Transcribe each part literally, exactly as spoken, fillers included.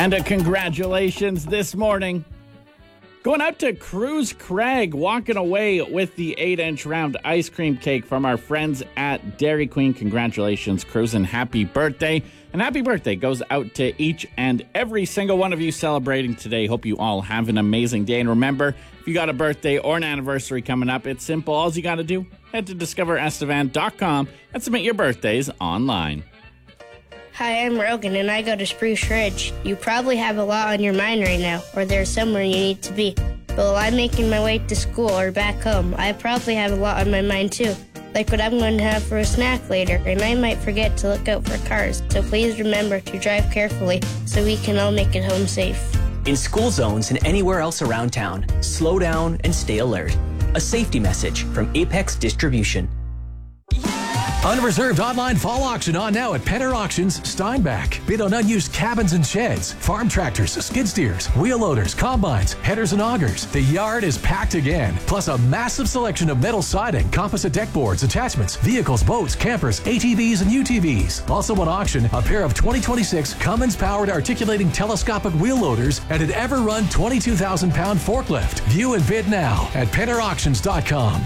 And a congratulations this morning going out to Cruz Craig, walking away with the eight-inch round ice cream cake from our friends at Dairy Queen. Congratulations, Cruz, and happy birthday. And happy birthday goes out to each and every single one of you celebrating today. Hope you all have an amazing day. And remember, if you got a birthday or an anniversary coming up, it's simple. All you got to do, head to discover estevan dot com and submit your birthdays online. Hi, I'm Rogan, and I go to Spruce Ridge. You probably have a lot on your mind right now, or there's somewhere you need to be. But while I'm making my way to school or back home, I probably have a lot on my mind too, like what I'm going to have for a snack later, and I might forget to look out for cars. So please remember to drive carefully so we can all make it home safe. In school zones and anywhere else around town, slow down and stay alert. A safety message from Apex Distribution. Unreserved online fall auction on now at Penner Auctions, Steinbach. Bid on unused cabins and sheds, farm tractors, skid steers, wheel loaders, combines, headers and augers. The yard is packed again, plus a massive selection of metal siding, composite deck boards, attachments, vehicles, boats, campers, A T Vs, and U T Vs. Also on auction, a pair of twenty twenty-six Cummins-powered articulating telescopic wheel loaders and an ever-run twenty-two thousand pound forklift. View and bid now at penner auctions dot com.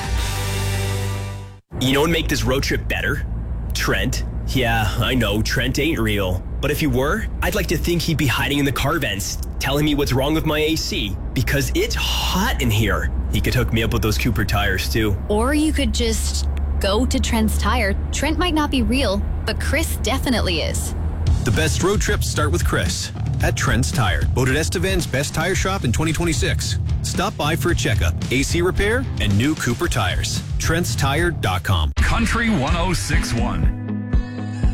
You know what would make this road trip better? Trent. Yeah, I know, Trent ain't real. But if he were, I'd like to think he'd be hiding in the car vents, telling me what's wrong with my A C. Because it's hot in here. He could hook me up with those Cooper tires, too. Or you could just go to Trent's Tire. Trent might not be real, but Chris definitely is. The best road trips start with Chris at Trent's Tire. Voted Estevan's best tire shop in twenty twenty-six. Stop by for a checkup, A C repair, and new Cooper tires. Trents Tire dot com. Country one oh six point one.